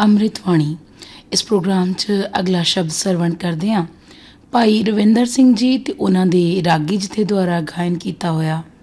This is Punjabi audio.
ਅੰਮ੍ਰਿਤਵਾਣੀ। ਇਸ ਪ੍ਰੋਗਰਾਮ 'ਚ ਅਗਲਾ ਸ਼ਬਦ ਸਰਵਣ ਕਰਦੇ ਹਾਂ ਭਾਈ ਰਵਿੰਦਰ ਸਿੰਘ ਜੀ ਅਤੇ ਉਹਨਾਂ ਦੇ ਰਾਗੀ ਜਥੇ ਦੁਆਰਾ ਗਾਇਨ ਕੀਤਾ ਹੋਇਆ